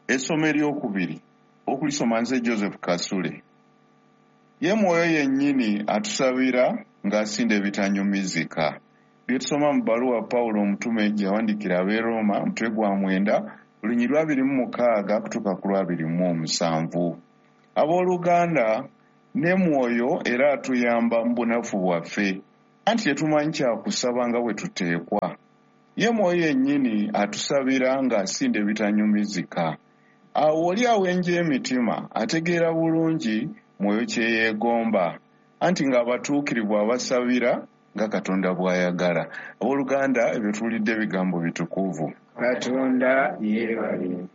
Essomo eryokubiri okulisoma nze Joseph Kasule. Ye Mwoyo yennyini atusabira ng'asinda ebitanyumizika. Bye tusoma mu bbaluwa Pawulo omutume gye yawandiikira ab'e Roma omutwe gwa 9 lunyiriri 26 kutuuka ku 27. Abooluganda, ne Mwoyo era atuyamba mu bunafu bwaffe, anti tetumanyi kyakusaba nga bwe tuteekwa. Ye Mwoyo yennyini atusabira ng'asinda ebitanyumizika. Awo oli awenja emitima ategeera bulungi Mwoyo kye yeegomba, anti ng'abatuukirivu abasabira nga Katonda bw'ayagala. Abooluganda, ebyo tuwulidde ebigambo bitukuvu. Katonda yeebale.